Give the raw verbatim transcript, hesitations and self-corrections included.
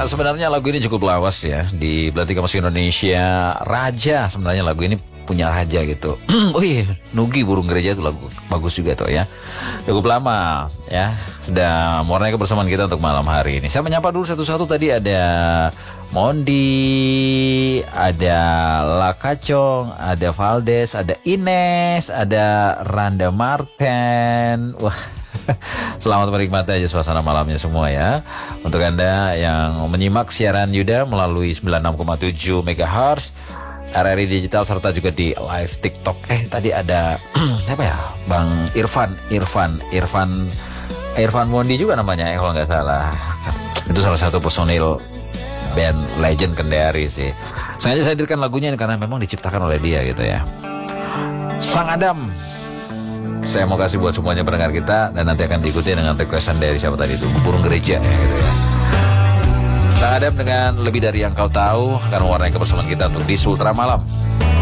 sebenarnya lagu ini cukup lawas ya di Belantika Musik Indonesia. Raja sebenarnya lagu ini punya raja gitu. Wih, Nugi Burung Gereja itu lagu bagus juga tuh ya. Cukup lama ya. Sudah mewarnai kebersamaan kita untuk malam hari ini. Saya menyapa dulu satu-satu. Tadi ada Mondi, ada Lakacong, ada Valdes, ada Ines, ada Randa Marten. Wah, selamat menikmati aja suasana malamnya semua ya. Untuk Anda yang menyimak siaran Yuda melalui sembilan puluh enam koma tujuh megahertz R R I Digital serta juga di live TikTok. Eh tadi ada siapa ya? Bang Irfan, Irfan, Irfan, Irfan Mondi juga namanya ya kalau nggak salah. Itu salah satu personil band legend Kendari sih. Sengaja saya hadirkan lagunya ini karena memang diciptakan oleh dia gitu ya. Sang Adam. Saya mau kasih buat semuanya pendengar kita. Dan nanti akan diikuti dengan requestan dari siapa tadi itu, Burung Gereja ya gitu ya. Sang Adam dengan Lebih Dari Yang Kau Tahu akan mewarnai kebersamaan kita untuk di Sultra Malam.